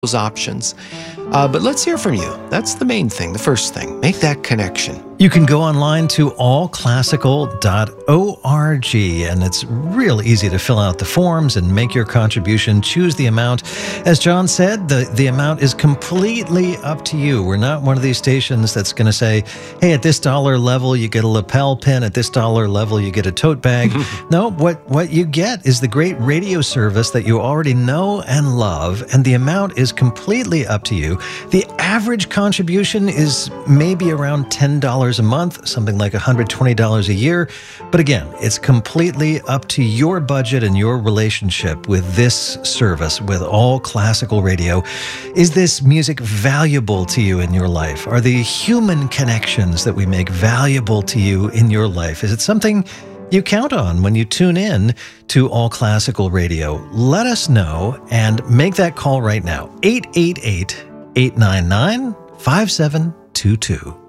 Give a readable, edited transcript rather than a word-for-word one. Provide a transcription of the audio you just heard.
those options. But let's hear from you. That's the main thing, the first thing. Make that connection. You can go online to allclassical.org, and it's real easy to fill out the forms and make your contribution. Choose the amount. As John said, the amount is completely up to you. We're not one of these stations that's going to say, hey, at this dollar level, you get a lapel pin. At this dollar level, you get a tote bag. No, what you get is the great radio service that you already know and love, and the amount is completely up to you. The average contribution is maybe around $10 a month, something like $120 a year. But again, it's completely up to your budget and your relationship with this service, with All Classical Radio. Is this music valuable to you in your life? Are the human connections that we make valuable to you in your life? Is it something you count on when you tune in to All Classical Radio? Let us know and make that call right now. 888-899-5722.